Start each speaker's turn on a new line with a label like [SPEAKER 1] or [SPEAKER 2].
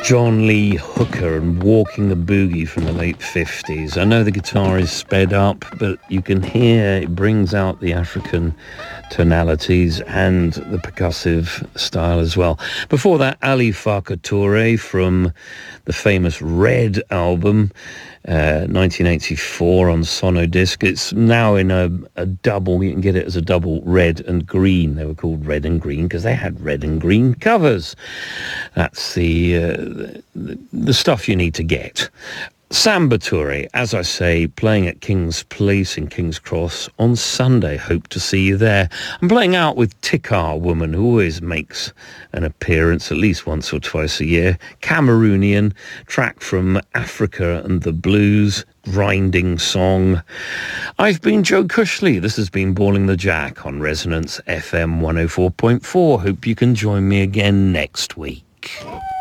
[SPEAKER 1] John Lee Hooker and Walking the Boogie from the late 50s. I know the guitar is sped up, but you can hear it brings out the African tonalities and the percussive style as well. Before that, Ali Farka Touré from the famous Red album, 1984 on Sonodisc. It's now in a double. You can get it as a double, red and green. They were called red and green because they had red and green covers. That's the stuff you need to get. Samba Touré, as I say, playing at King's Place in King's Cross on Sunday. Hope to see you there. I'm playing out with Tikar Woman, who always makes an appearance at least once or twice a year. Cameroonian, track from Africa and the Blues, grinding song. I've been Joe Cushley. This has been Balling the Jack on Resonance FM 104.4. Hope you can join me again next week.